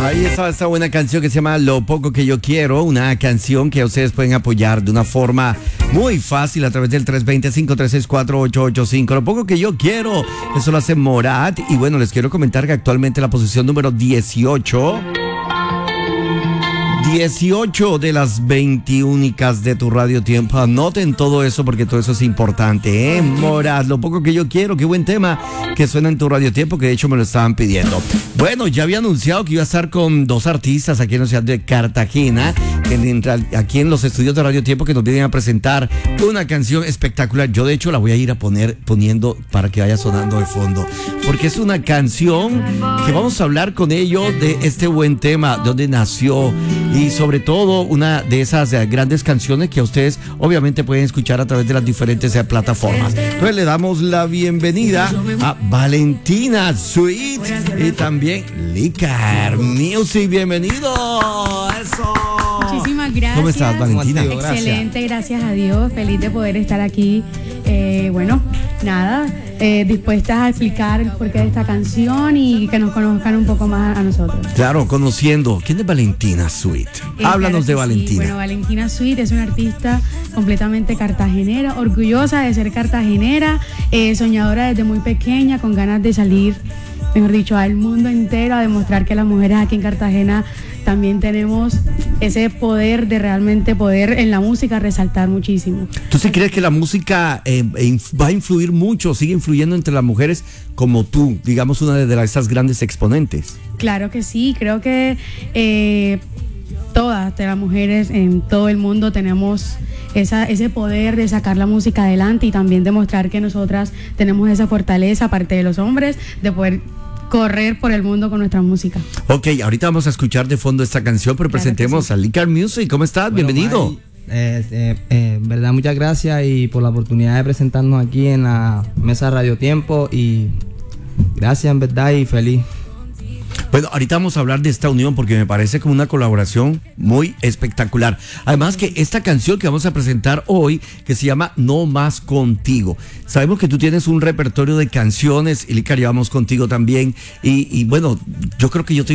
Ahí estaba esta buena canción que se llama Lo Poco Que Yo Quiero, una canción que ustedes pueden apoyar de una forma muy fácil a través del 320-536-4885. Lo Poco Que Yo Quiero, eso lo hace Morat. Y bueno, les quiero comentar que actualmente la posición número 18 de las 20 únicas de tu Radio Tiempo. Anoten todo eso porque todo eso es importante, ¿eh? Morat, Lo Poco Que Yo Quiero, qué buen tema que suena en tu Radio Tiempo, que de hecho me lo estaban pidiendo. Bueno, ya había anunciado que iba a estar con dos artistas aquí en la ciudad de Cartagena, aquí en los estudios de Radio Tiempo, que nos vienen a presentar una canción espectacular. Yo de hecho la voy a ir a poniendo para que vaya sonando de fondo, porque es una canción que vamos a hablar con ellos de este buen tema, de dónde nació y sobre todo una de esas grandes canciones que ustedes obviamente pueden escuchar a través de las diferentes plataformas. Entonces le damos la bienvenida a Valentina Sweet y también Licar Music. Bienvenido. Eso. Muchísimas gracias. ¿Cómo estás, Valentina? Excelente, gracias a Dios. Feliz de poder estar aquí. Dispuestas a explicar el porqué de esta canción y que nos conozcan un poco más a nosotros. Claro, conociendo. ¿Quién es Valentina Sweet? Háblanos de Valentina. Sí. Bueno, Valentina Sweet es una artista completamente cartagenera, orgullosa de ser cartagenera, soñadora desde muy pequeña, con ganas de salir, mejor dicho, al mundo entero a demostrar que las mujeres aquí en Cartagena también tenemos ese poder de realmente poder en la música resaltar muchísimo. ¿Tú sí crees que la música va a influir mucho, sigue influyendo entre las mujeres como tú, digamos una de esas grandes exponentes? Claro que sí, creo que todas las mujeres en todo el mundo tenemos ese poder de sacar la música adelante y también demostrar que nosotras tenemos esa fortaleza, aparte de los hombres, de poder correr por el mundo con nuestra música. Ok, ahorita vamos a escuchar de fondo esta canción, pero claro, presentemos sí a Licar Music. ¿Cómo estás? Bueno, bienvenido. Verdad, muchas gracias y por la oportunidad de presentarnos aquí en la mesa Radio Tiempo y gracias en verdad y feliz. Bueno, ahorita vamos a hablar de esta unión porque me parece como una colaboración muy espectacular. Además que esta canción que vamos a presentar hoy, que se llama No Más Contigo. Sabemos que tú tienes un repertorio de canciones y Licar, llevamos contigo también. Y bueno, yo creo que yo te